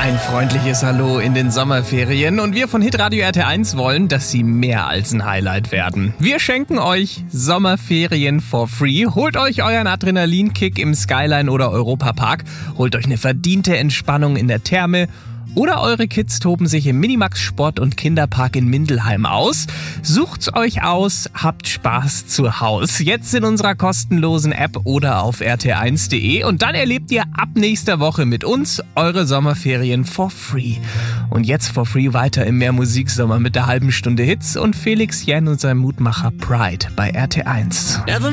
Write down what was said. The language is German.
Ein freundliches Hallo in den Sommerferien und wir von Hitradio RT1 wollen, dass sie mehr als ein Highlight werden. Wir schenken euch Sommerferien for free. Holt euch euren Adrenalinkick im Skyline oder Europapark, holt euch eine verdiente Entspannung in der Therme oder eure Kids toben sich im Minimax Sport- und Kinderpark in Mindelheim aus. Sucht's euch aus, habt Spaß zu Haus. Jetzt in unserer kostenlosen App oder auf rt1.de und dann erlebt ihr ab nächster Woche mit uns eure Sommerferien for free. Und jetzt for free weiter im Mehr Musiksommer mit der halben Stunde Hits und Felix Jähn und seinem Mutmacher Pride bei RT1.